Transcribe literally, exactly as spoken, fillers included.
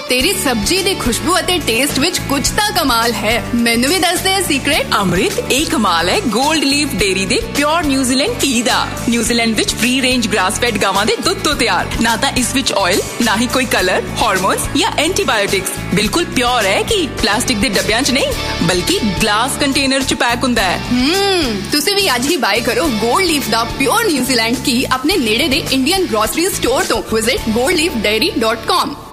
तेरी सब्जी दी खुशबू अते टेस्ट विच कुछ तां कमाल है। मैनू भी दस दे सीक्रेट। अमृत एक कमाल है गोल्ड लीफ डेयरी दे प्योर न्यूजीलैंड घी दा। न्यूजीलैंड विच फ्री रेंज ग्रास फेड गावां दे दुध तो तैयार। ना तां इस विच ऑयल, ना ही कोई कलर, हार्मोन्स या एंटीबायोटिक्स। बिल्कुल प्योर है कि प्लास्टिक दे डब्बियां च नहीं बल्कि ग्लास कंटेनर च पैक हुंदा है। हम्म तुसी भी आज ही बाय करो गोल्ड लीफ दा प्योर न्यूजीलैंड घी अपने नेड़े दे इंडियन ग्रोसरी स्टोर तो। Visit gold leaf dairy dot com.